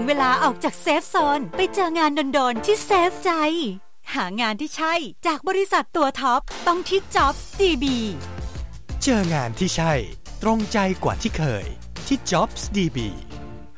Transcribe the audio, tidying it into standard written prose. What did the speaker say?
เวลาออกจากเซฟโซนไปเจองานโดนๆที่เซฟใจหางานที่ใช่จากบริษัทตัวท็อปต้องที่ Jobs DB เจองานที่ใช่ตรงใจกว่าที่เคยที่ Jobs DB